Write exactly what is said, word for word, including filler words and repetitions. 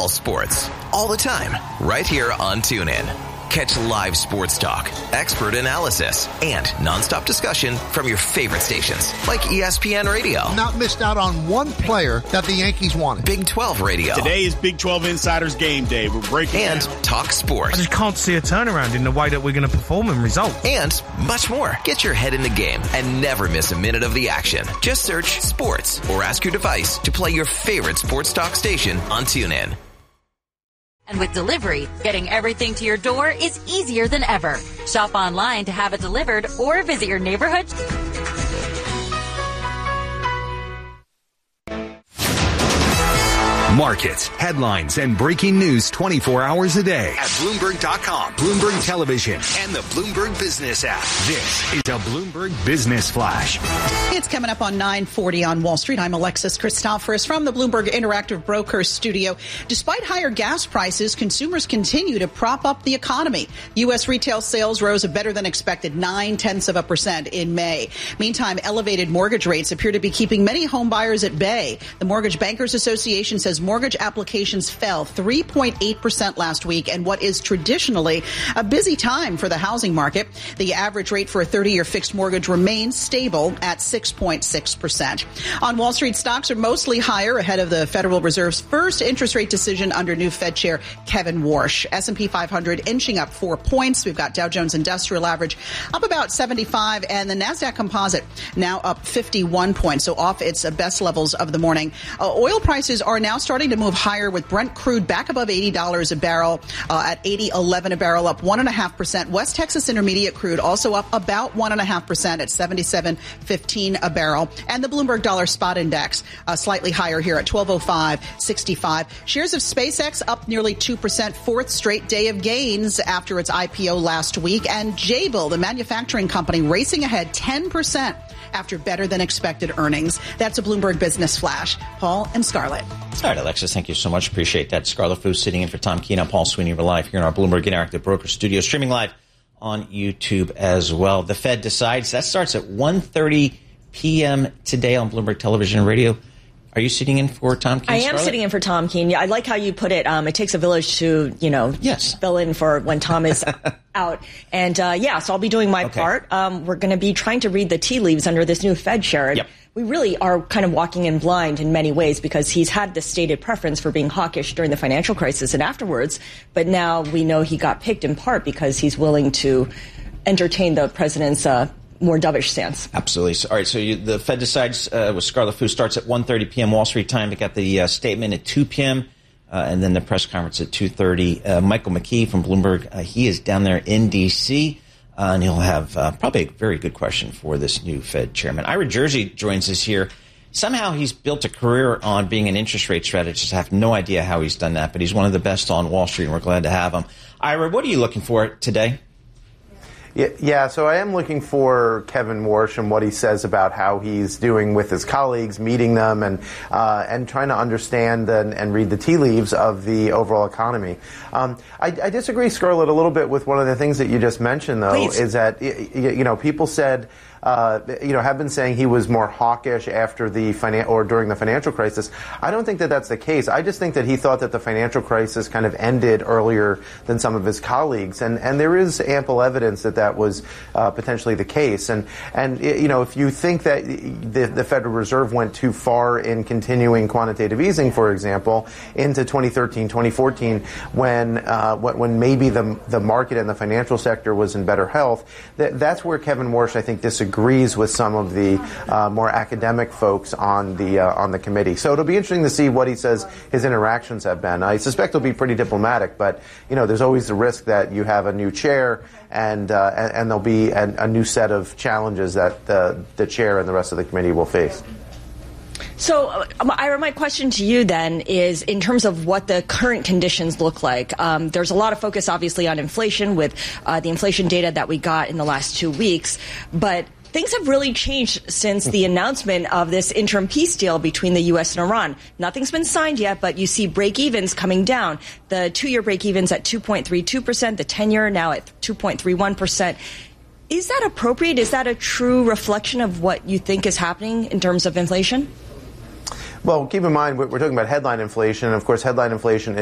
all sports, all the time, right here on TuneIn. Catch live sports talk, expert analysis, and nonstop discussion from your favorite stations like E S P N Radio. Not missed out on one player that the Yankees wanted. Big twelve Radio. Today is Big twelve Insiders Game Day. We're breaking And down. Talk Sports. I just can't see a turnaround in the way that we're going to perform and result. And much more. Get your head in the game and never miss a minute of the action. Just search sports or ask your device to play your favorite sports talk station on TuneIn. And with delivery, getting everything to your door is easier than ever. Shop online to have it delivered or visit your neighborhood. Markets, headlines, and breaking news twenty-four hours a day at Bloomberg dot com, Bloomberg Television, and the Bloomberg Business app. This is a Bloomberg Business Flash. It's coming up on nine forty on Wall Street. I'm Alexis Christoforous from the Bloomberg Interactive Brokers studio. Despite higher gas prices, consumers continue to prop up the economy. U S retail sales rose a better than expected nine tenths of a percent in May. Meantime, elevated mortgage rates appear to be keeping many home buyers at bay. The Mortgage Bankers Association says mortgage applications fell three point eight percent last week in what is traditionally a busy time for the housing market. The average rate for a thirty-year fixed mortgage remains stable at six point six percent. On Wall Street, stocks are mostly higher ahead of the Federal Reserve's first interest rate decision under new Fed Chair Kevin Warsh. S and P five hundred inching up four points. We've got Dow Jones Industrial Average up about seventy-five, and the NASDAQ Composite now up fifty-one points, so off its best levels of the morning. Uh, oil prices are now starting to move higher, with Brent crude back above eighty dollars a barrel uh, at eighty eleven a barrel, up one point five percent. West Texas Intermediate crude also up about one point five percent at seventy-seven fifteen a barrel. And the Bloomberg Dollar Spot Index uh, slightly higher here at twelve oh five sixty-five. Shares of SpaceX up nearly two percent, fourth straight day of gains after its I P O last week. And Jabil, the manufacturing company, racing ahead ten percent after better than expected earnings. That's a Bloomberg Business Flash. Paul and Scarlett. All right, Alexis, thank you so much. Appreciate that. Scarlett Fu sitting in for Tom Keene. I'm Paul Sweeney. We're live here in our Bloomberg Interactive Broker studio, streaming live on YouTube as well. The Fed decides. That starts at one thirty p.m. today on Bloomberg Television and Radio. Are you sitting in for Tom Keene? I am Scarlett? sitting in for Tom Keene. Yeah, I like how you put it. Um, it takes a village to, you know, yes. fill in for when Tom is out. And, uh, yeah, so I'll be doing my okay. part. Um, we're going to be trying to read the tea leaves under this new Fed chair. Yep. We really are kind of walking in blind in many ways because he's had this stated preference for being hawkish during the financial crisis and afterwards. But now we know he got picked in part because he's willing to entertain the president's uh more dovish stance. Absolutely. So, all right, so you, the Fed decides uh, with Scarlett Fu starts at one thirty p.m. Wall Street time. We got the uh, statement at two p.m. Uh, and then the press conference at two thirty. Uh, Michael McKee from Bloomberg, uh, he is down there in D C, uh, and he'll have uh, probably a very good question for this new Fed chairman. Ira Jersey joins us here. Somehow he's built a career on being an interest rate strategist. I have no idea how he's done that, but he's one of the best on Wall Street, and we're glad to have him. Ira, what are you looking for today? Yeah, yeah, so I am looking for Kevin Warsh and what he says about how he's doing with his colleagues, meeting them, and uh, and trying to understand and, and read the tea leaves of the overall economy. Um, I, I disagree, Scarlett, a little bit with one of the things that you just mentioned, though, Please. is that, you know, people said, uh, you know, have been saying he was more hawkish after the finan- or during the financial crisis. I don't think that that's the case. I just think that he thought that the financial crisis kind of ended earlier than some of his colleagues, and and there is ample evidence that that was uh, potentially the case. And and you know, if you think that the, the Federal Reserve went too far in continuing quantitative easing, for example, into twenty thirteen, twenty fourteen, when uh, when maybe the the market and the financial sector was in better health, that, that's where Kevin Warsh, I think, disagrees with some of the uh, more academic folks on the uh, on the committee. So it'll be interesting to see what he says his interactions have been. I suspect it'll be pretty diplomatic, but you know, there's always the risk that you have a new chair and uh, and, and there'll be a, a new set of challenges that the the chair and the rest of the committee will face. So, uh, Ira, my question to you then is in terms of what the current conditions look like. Um, there's a lot of focus, obviously, on inflation with uh, the inflation data that we got in the last two weeks, but things have really changed since the announcement of this interim peace deal between the U S and Iran. Nothing's been signed yet, but you see break-evens coming down. The two-year break-evens at two point three two percent, the ten-year now at two point three one percent. Is that appropriate? Is that a true reflection of what you think is happening in terms of inflation? Well, keep in mind, we're talking about headline inflation. Of course, headline inflation